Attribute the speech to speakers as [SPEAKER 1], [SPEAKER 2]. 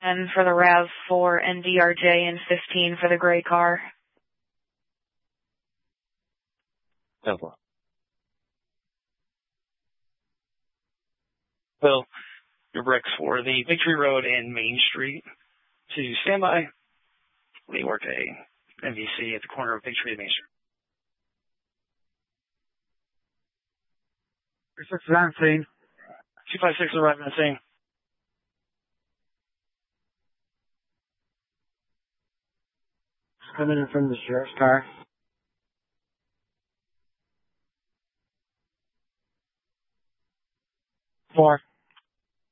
[SPEAKER 1] 10 for the RAV4 and DRJ and 15 for the gray car.
[SPEAKER 2] Temple. Well, your bricks for the Victory Road and Main Street to standby. We work a MVC at the corner of Victory and Main Street.
[SPEAKER 3] 36 is on scene.
[SPEAKER 2] 256 is arriving on the scene.
[SPEAKER 3] Coming in from the sheriff's car. 4.